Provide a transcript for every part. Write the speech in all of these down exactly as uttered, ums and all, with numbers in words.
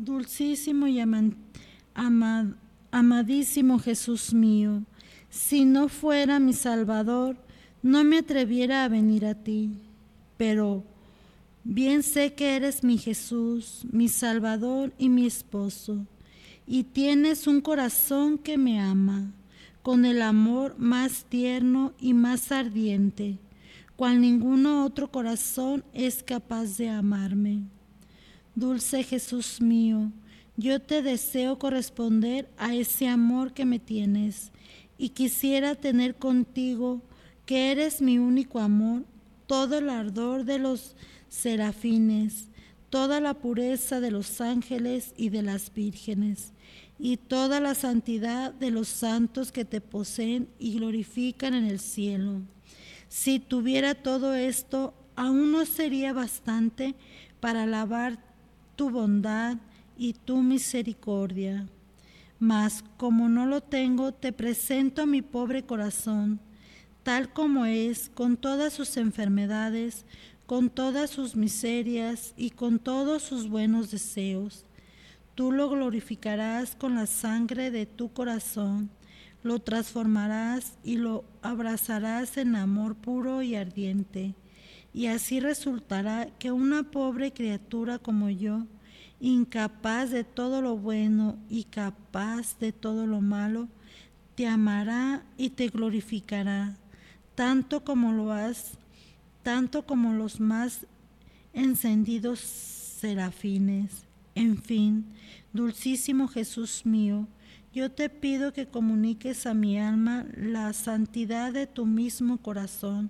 Dulcísimo y aman, amad, amadísimo Jesús mío, si no fuera mi Salvador, no me atreviera a venir a ti, pero bien sé que eres mi Jesús, mi Salvador y mi esposo, y tienes un corazón que me ama, con el amor más tierno y más ardiente, cual ninguno otro corazón es capaz de amarme. Dulce Jesús mío, yo te deseo corresponder a ese amor que me tienes, y quisiera tener contigo, que eres mi único amor, todo el ardor de los serafines, toda la pureza de los ángeles y de las vírgenes, y toda la santidad de los santos que te poseen y glorifican en el cielo. Si tuviera todo esto, aún no sería bastante para alabar tu bondad y tu misericordia. Mas como no lo tengo, te presento mi pobre corazón, tal como es, con todas sus enfermedades, con todas sus miserias y con todos sus buenos deseos. Tú lo glorificarás con la sangre de tu corazón, lo transformarás y lo abrazarás en amor puro y ardiente. Y así resultará que una pobre criatura como yo, incapaz de todo lo bueno y capaz de todo lo malo, te amará y te glorificará, tanto como lo has, tanto como los más encendidos serafines. En fin, dulcísimo Jesús mío, yo te pido que comuniques a mi alma la santidad de tu mismo corazón,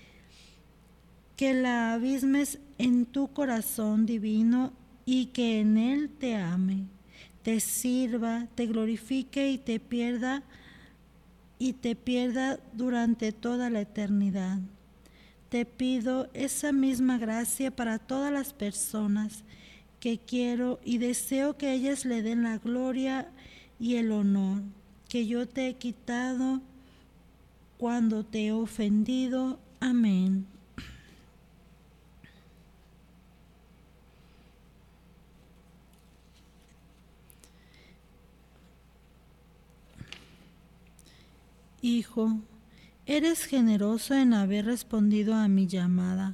que la abismes en tu corazón divino y que en él te ame, te sirva, te glorifique y te pierda y te pierda durante toda la eternidad. Te pido esa misma gracia para todas las personas que quiero y deseo que ellas le den la gloria y el honor que yo te he quitado cuando te he ofendido. Amén. Hijo, eres generoso en haber respondido a mi llamada.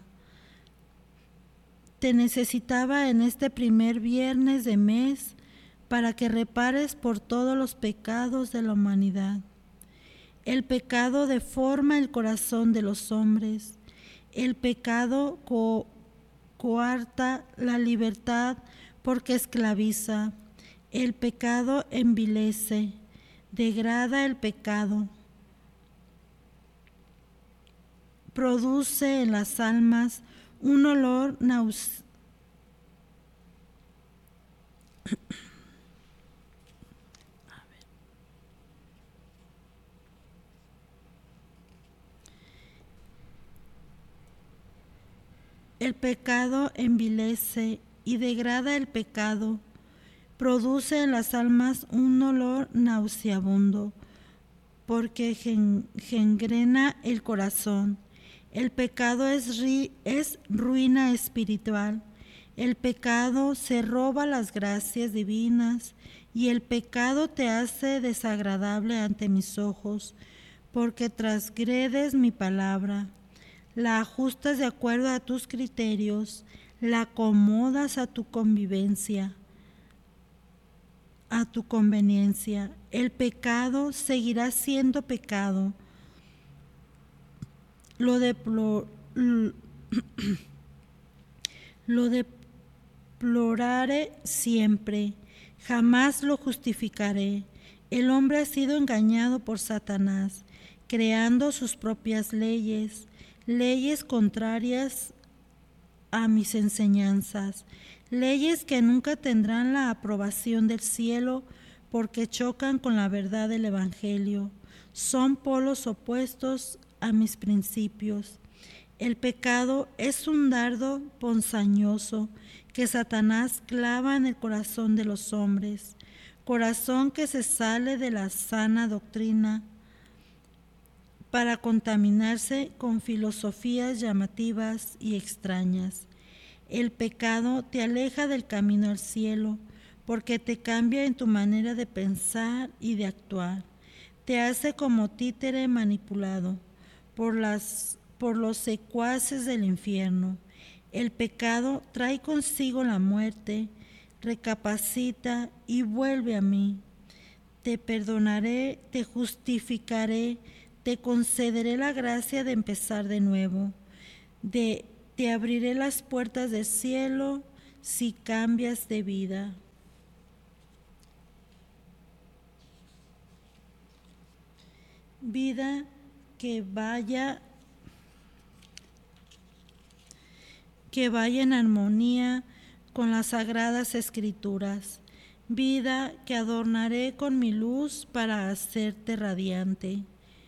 Te necesitaba en este primer viernes de mes para que repares por todos los pecados de la humanidad. El pecado deforma el corazón de los hombres. El pecado co- coarta la libertad porque esclaviza. El pecado envilece, degrada el pecado. Produce en las almas un olor nauseabundo. El pecado envilece y degrada el pecado, produce en las almas un olor nauseabundo, porque gen- gangrena el corazón. El pecado es, ri- es ruina espiritual. El pecado se roba las gracias divinas y el pecado te hace desagradable ante mis ojos, porque transgredes mi palabra. La ajustas de acuerdo a tus criterios, la acomodas a tu convivencia, a tu conveniencia. El pecado seguirá siendo pecado. Lo, deplo, lo deploraré siempre, jamás lo justificaré. El hombre ha sido engañado por Satanás, creando sus propias leyes, leyes contrarias a mis enseñanzas, leyes que nunca tendrán la aprobación del cielo porque chocan con la verdad del Evangelio. Son polos opuestos a mis principios. El pecado es un dardo ponzoñoso que Satanás clava en el corazón de los hombres, corazón que se sale de la sana doctrina para contaminarse con filosofías llamativas y extrañas. El pecado te aleja del camino al cielo, porque te cambia en tu manera de pensar y de actuar. Te hace como títere manipulado por, las, por los secuaces del infierno. El pecado trae consigo la muerte, recapacita y vuelve a mí. Te perdonaré, te justificaré, te concederé la gracia de empezar de nuevo. De, te abriré las puertas del cielo si cambias de vida. Vida que vaya, que vaya en armonía con las sagradas escrituras. Vida que adornaré con mi luz para hacerte radiante.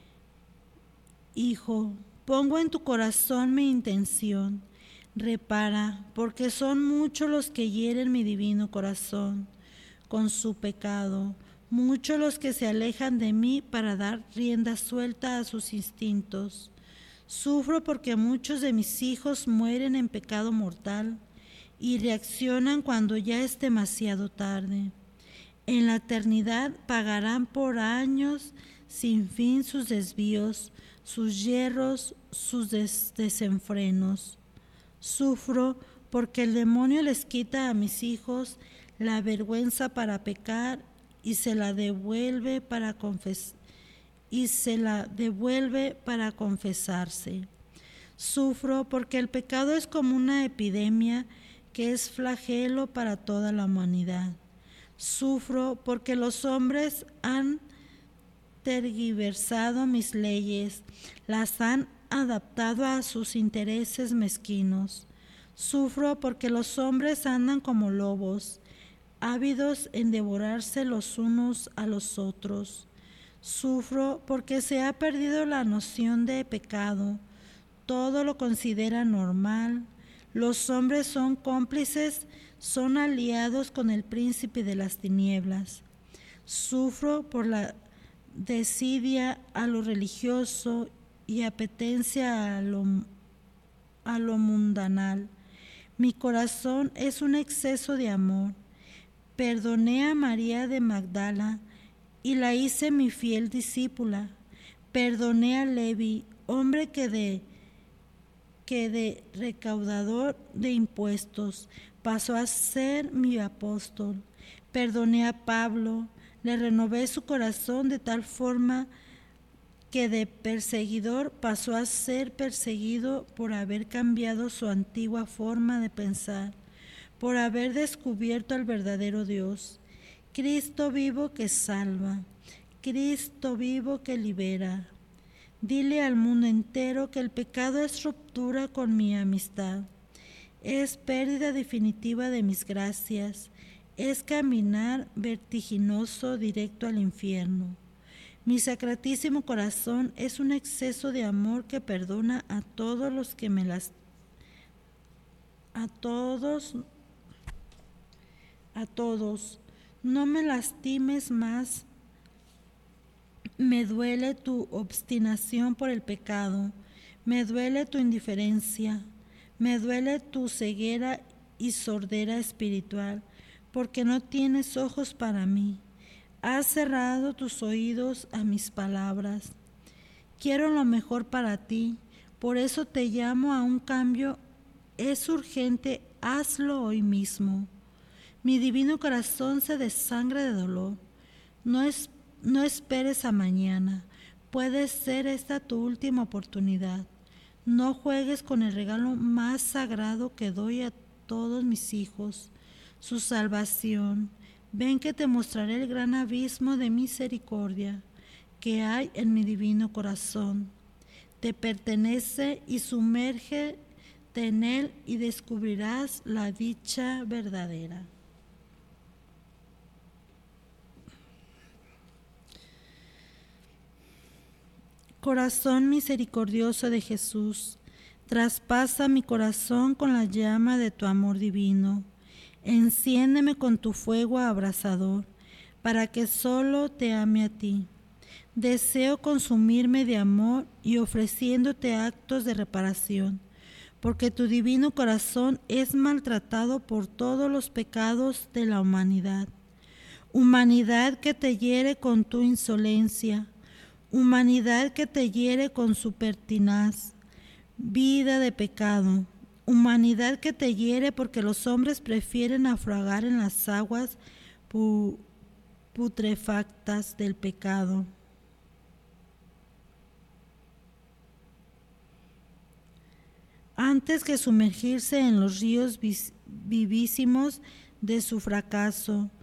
Hijo, pongo en tu corazón mi intención. Repara, porque son muchos los que hieren mi divino corazón con su pecado, muchos los que se alejan de mí para dar rienda suelta a sus instintos. Sufro porque muchos de mis hijos mueren en pecado mortal y reaccionan cuando ya es demasiado tarde. En la eternidad pagarán por años sin fin sus desvíos, sus yerros, sus des- desenfrenos. Sufro porque el demonio les quita a mis hijos la vergüenza para pecar y se la devuelve para confes- y se la devuelve para confesarse. Sufro porque el pecado es como una epidemia que es flagelo para toda la humanidad. Sufro porque los hombres han tergiversado mis leyes, las han adaptado a sus intereses mezquinos. Sufro porque los hombres andan como lobos, ávidos en devorarse los unos a los otros. Sufro porque se ha perdido la noción de pecado. Todo lo considera normal. Los hombres son cómplices, son aliados con el príncipe de las tinieblas. Sufro por la desidia a lo religioso y apetencia a lo, a lo mundanal. Mi corazón es un exceso de amor. Perdoné a María de Magdala y la hice mi fiel discípula. Perdoné a Levi, hombre que de, que de recaudador de impuestos pasó a ser mi apóstol. Perdoné a Pablo, le renové su corazón de tal forma que de perseguidor pasó a ser perseguido por haber cambiado su antigua forma de pensar, por haber descubierto al verdadero Dios. Cristo vivo que salva, Cristo vivo que libera. Dile al mundo entero que el pecado es ruptura con mi amistad, es pérdida definitiva de mis gracias, es caminar vertiginoso directo al infierno. Mi sacratísimo corazón es un exceso de amor que perdona a todos los que me las a todos a todos. No me lastimes más. Me duele tu obstinación por el pecado, me duele tu indiferencia, me duele tu ceguera y sordera espiritual, porque no tienes ojos para mí. Has cerrado tus oídos a mis palabras. Quiero lo mejor para ti, por eso te llamo a un cambio. Es urgente, hazlo hoy mismo. Mi divino corazón se desangra de dolor. No, es, no esperes a mañana. Puede ser esta tu última oportunidad. No juegues con el regalo más sagrado que doy a todos mis hijos, su salvación. Ven que te mostraré el gran abismo de misericordia que hay en mi divino corazón. Te pertenece y sumérgete en él y descubrirás la dicha verdadera. Corazón misericordioso de Jesús, traspasa mi corazón con la llama de tu amor divino. Enciéndeme con tu fuego abrasador, para que solo te ame a ti. Deseo consumirme de amor y ofreciéndote actos de reparación, porque tu divino corazón es maltratado por todos los pecados de la humanidad. Humanidad que te hiere con tu insolencia, humanidad que te hiere con su pertinaz, vida de pecado, humanidad que te hiere porque los hombres prefieren naufragar en las aguas pu- putrefactas del pecado. Antes que sumergirse en los ríos vis- vivísimos de su fracaso.